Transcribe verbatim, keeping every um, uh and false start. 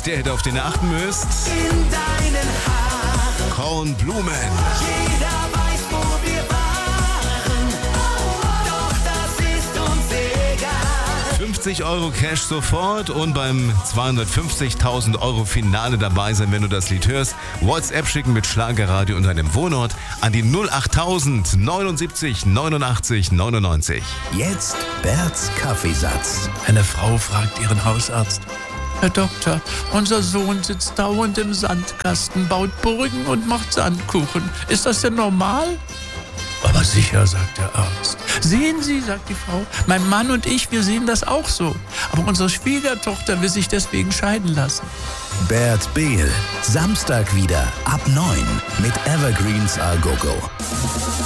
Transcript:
der Hit, auf den ihr achten müsst. In deinen Haaren. Kornblumen. Jeder weiß, wo wir waren. Doch das ist uns egal. fünfzig Euro Cash sofort und beim zweihundertfünfzigtausend Euro Finale dabei sein, wenn du das Lied hörst. WhatsApp schicken mit Schlagerradio und deinem Wohnort an die null achttausend neunundsiebzig neunundachtzig neunundneunzig. Jetzt Berts Kaffeesatz. Eine Frau fragt ihren Hausarzt: Herr Doktor, unser Sohn sitzt dauernd im Sandkasten, baut Burgen und macht Sandkuchen. Ist das denn normal? Aber sicher, sagt der Arzt. Sehen Sie, sagt die Frau, mein Mann und ich, wir sehen das auch so. Aber unsere Schwiegertochter will sich deswegen scheiden lassen. Bert Behl. Samstag wieder ab neun mit Evergreens A Go Go.